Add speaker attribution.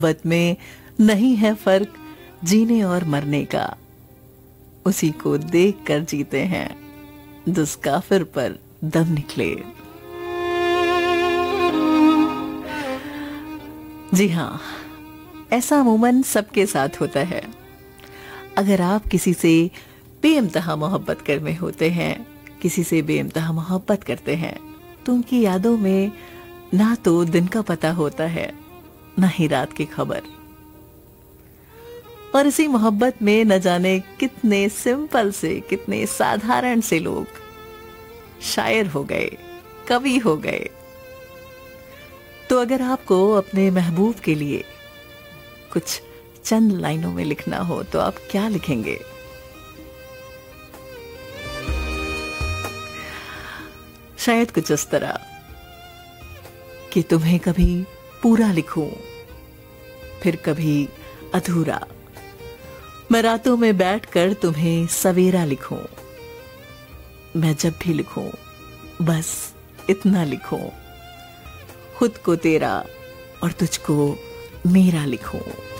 Speaker 1: मोहब्बत में नहीं है फर्क जीने और मरने का, उसी को देख कर जीते हैं जिस काफिर पर दम निकले। जी हाँ, ऐसा अमूमन सबके साथ होता है। अगर आप किसी से बेइंतहा मोहब्बत कर में होते हैं, किसी से बेइंतहा मोहब्बत करते हैं, तो उनकी यादों में ना तो दिन का पता होता है, ना ही रात की खबर। और इसी मोहब्बत में न जाने कितने सिंपल से, कितने साधारण से लोग शायर हो गए, कवि हो गए। तो अगर आपको अपने महबूब के लिए कुछ चंद लाइनों में लिखना हो तो आप क्या लिखेंगे? शायद कुछ इस तरह कि तुम्हें कभी पूरा लिखूं, फिर कभी अधूरा। मैं रातों में बैठकर तुम्हें सवेरा लिखूं। मैं जब भी लिखूं बस इतना लिखूं, खुद को तेरा और तुझको मेरा लिखूं।